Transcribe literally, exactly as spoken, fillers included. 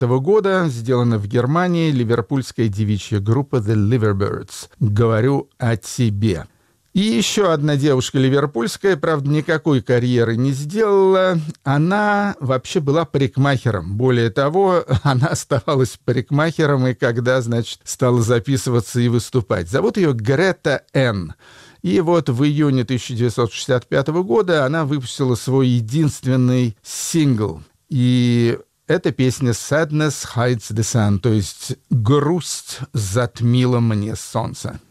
года, сделана в Германии, ливерпульская девичья группа The Liverbirds. «Говорю о тебе». И еще одна девушка ливерпульская, правда, никакой карьеры не сделала. Она вообще была парикмахером. Более того, она оставалась парикмахером, и когда, значит, стала записываться и выступать. Зовут ее Грета Энн. И вот в июне тысяча девятьсот шестьдесят пятого года она выпустила свой единственный сингл. И эта песня «Sadness hides the sun», то есть «Грусть затмила мне солнце».